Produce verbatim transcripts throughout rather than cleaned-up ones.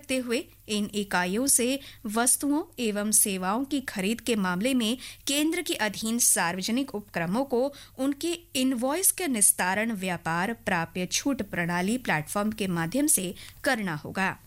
रखते हुए इन इकाइयों से वस्तुओं एवं सेवाओं की खरीद के मामले में केंद्र के अधीन सार्वजनिक उपक्रमों को उनके इनवॉइस के निस्तारण व्यापार प्राप्य छूट प्रणाली प्लेटफॉर्म के माध्यम से करना होगा।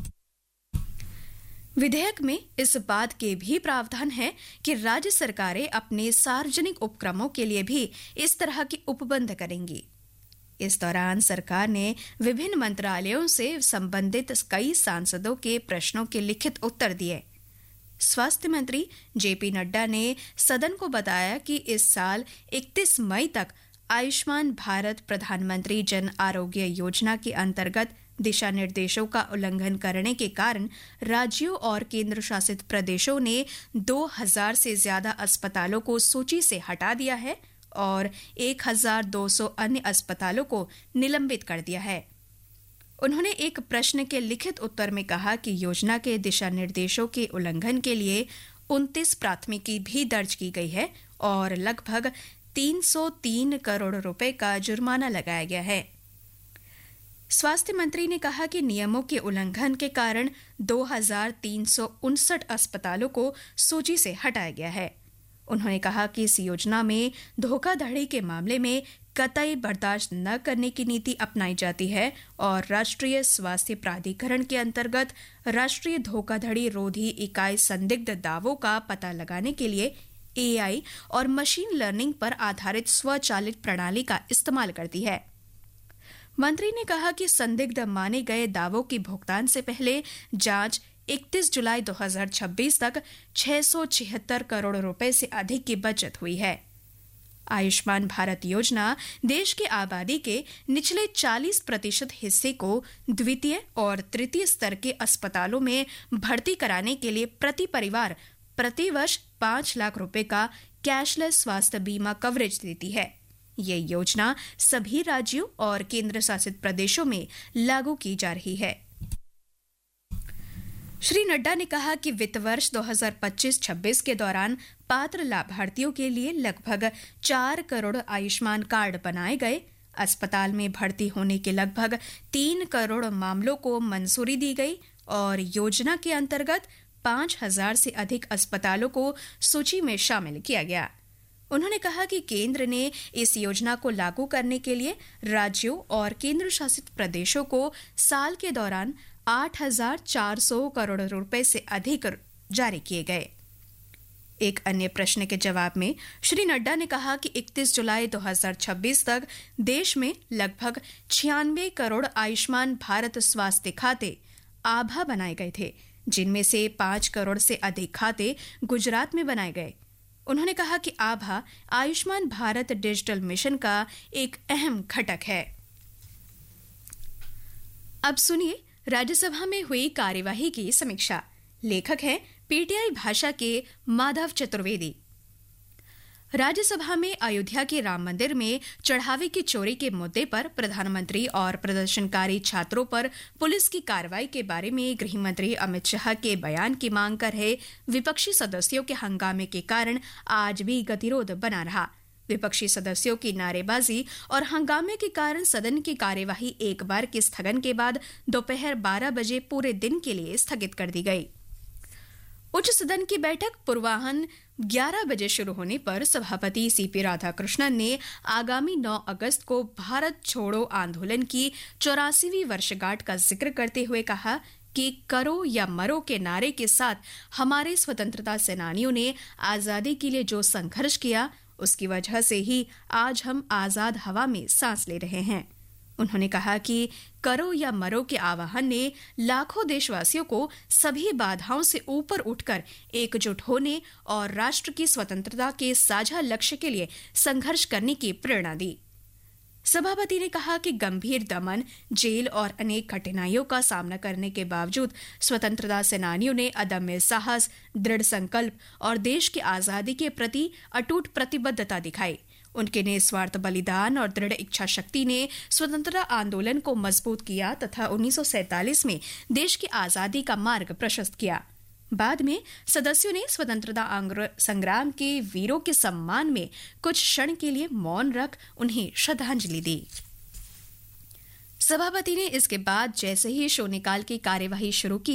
विधेयक में इस बात के भी प्रावधान है कि राज्य सरकारें अपने सार्वजनिक उपक्रमों के लिए भी इस तरह के उपबंध करेंगी। इस दौरान सरकार ने विभिन्न मंत्रालयों से संबंधित कई सांसदों के प्रश्नों के लिखित उत्तर दिए। स्वास्थ्य मंत्री जेपी नड्डा ने सदन को बताया कि इस साल इकतीस मई तक आयुष्मान भारत प्रधानमंत्री जन आरोग्य योजना के अंतर्गत दिशा निर्देशों का उल्लंघन करने के कारण राज्यों और केंद्र शासित प्रदेशों ने दो हज़ार से ज्यादा अस्पतालों को सूची से हटा दिया है और एक हज़ार दो सौ अन्य अस्पतालों को निलंबित कर दिया है। उन्होंने एक प्रश्न के लिखित उत्तर में कहा कि योजना के दिशा निर्देशों के उल्लंघन के लिए उनतीस प्राथमिकी भी दर्ज की गई है और लगभग तीन सौ तीन करोड़ रुपए का जुर्माना लगाया गया है। स्वास्थ्य मंत्री ने कहा कि नियमों के उल्लंघन के कारण दो हज़ार तीन सौ उनसठ अस्पतालों को सूची से हटाया गया है। उन्होंने कहा कि इस योजना में धोखाधड़ी के मामले में कतई बर्दाश्त न करने की नीति अपनाई जाती है और राष्ट्रीय स्वास्थ्य प्राधिकरण के अंतर्गत राष्ट्रीय धोखाधड़ी रोधी इकाई संदिग्ध दावों का पता लगाने के लिए एआई और मशीन लर्निंग पर आधारित स्वचालित प्रणाली का इस्तेमाल करती है। मंत्री ने कहा कि संदिग्ध माने गए दावों की भुगतान से पहले जांच इकतीस जुलाई दो हज़ार छब्बीस तक छह सौ छिहत्तर करोड़ रुपए से अधिक की बचत हुई है। आयुष्मान भारत योजना देश की आबादी के निचले चालीस प्रतिशत हिस्से को द्वितीय और तृतीय स्तर के अस्पतालों में भर्ती कराने के लिए प्रति परिवार प्रति वर्ष पांच लाख रुपए का कैशलेस स्वास्थ्य बीमा कवरेज देती है। ये योजना सभी राज्यों और केंद्र शासित प्रदेशों में लागू की जा रही है। श्री नड्डा ने कहा कि वित्त वर्ष दो हज़ार पच्चीस छब्बीस के दौरान पात्र लाभार्थियों के लिए लगभग चार करोड़ आयुष्मान कार्ड बनाए गए। अस्पताल में भर्ती होने के लगभग तीन करोड़ मामलों को मंजूरी दी गई और योजना के अंतर्गत पांच हजार से अधिक अस्पतालों को सूची में शामिल किया गया। उन्होंने कहा कि केंद्र ने इस योजना को लागू करने के लिए राज्यों और केंद्र शासित प्रदेशों को साल के दौरान आठ हज़ार चार सौ करोड़ रुपए से अधिक जारी किए गए। एक अन्य प्रश्न के जवाब में श्री नड्डा ने कहा कि इकतीस जुलाई दो हज़ार छब्बीस तक देश में लगभग छियानवे करोड़ आयुष्मान भारत स्वास्थ्य खाते आभा बनाए गए थे, जिनमें से पांच करोड़ से अधिक खाते गुजरात में बनाए गए। उन्होंने कहा कि आभा आयुष्मान भारत डिजिटल मिशन का एक अहम घटक है। अब सुनिए राज्यसभा में हुई कार्यवाही की समीक्षा। लेखक हैं पीटीआई भाषा के माधव चतुर्वेदी। राज्यसभा में अयोध्या के राम मंदिर में चढ़ावे की चोरी के मुद्दे पर प्रधानमंत्री और प्रदर्शनकारी छात्रों पर पुलिस की कार्रवाई के बारे में गृह मंत्री अमित शाह के बयान की मांग कर रहे विपक्षी सदस्यों के हंगामे के कारण आज भी गतिरोध बना रहा। विपक्षी सदस्यों की नारेबाजी और हंगामे के कारण सदन की कार्यवाही एक बार के स्थगन के बाद दोपहर बारह बजे पूरे दिन के लिए स्थगित कर दी गई। उच्च सदन की बैठक पूर्वाह्न ग्यारह बजे शुरू होने पर सभापति सीपी राधाकृष्णन ने आगामी नौ अगस्त को भारत छोड़ो आंदोलन की चौरासीवीं वर्षगांठ का जिक्र करते हुए कहा कि करो या मरो के नारे के साथ हमारे स्वतंत्रता सेनानियों ने आजादी के लिए जो संघर्ष किया, उसकी वजह से ही आज हम आजाद हवा में सांस ले रहे हैं। उन्होंने कहा कि करो या मरो के आह्वान ने लाखों देशवासियों को सभी बाधाओं से ऊपर उठकर एकजुट होने और राष्ट्र की स्वतंत्रता के साझा लक्ष्य के लिए संघर्ष करने की प्रेरणा दी। सभापति ने कहा कि गंभीर दमन, जेल और अनेक कठिनाइयों का सामना करने के बावजूद स्वतंत्रता सेनानियों ने अदम्य साहस, दृढ़ संकल्प और देश की आजादी के प्रति अटूट प्रतिबद्धता दिखाई। उनके निस्वार्थ बलिदान और दृढ़ इच्छा शक्ति ने स्वतंत्रता आंदोलन को मजबूत किया तथा उन्नीस सौ सैंतालीस में देश की आजादी का मार्ग प्रशस्त किया। बाद में सदस्यों ने स्वतंत्रता संग्राम के वीरों के सम्मान में कुछ क्षण के लिए मौन रख उन्हें श्रद्धांजलि दी। सभापति ने इसके बाद जैसे ही शून्यकाल की कार्यवाही शुरू की,